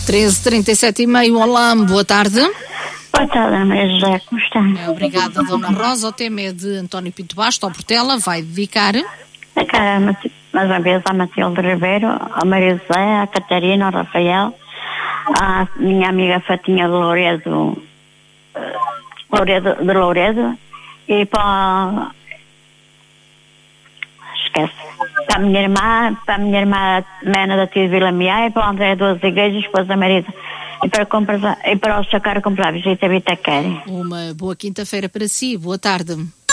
13h37h30, olá, boa tarde. Boa tarde, Ana Maria José, como está? Obrigada, Dona Rosa. O tema é de António Pinto Basto, ao Portela, vai dedicar... A cara, mais uma vez, à Matilde Ribeiro, ao Maria José, à Catarina, ao Rafael, à minha amiga Fatinha de Louredo, de Louredo, e para... Esquece. Para a minha irmã Mena da Tia de Vila Miá, e para o André Duas Igrejas, esposa marido, e para o Sr. Caro comprar visita a Vitaquere. Uma boa quinta-feira para si, boa tarde.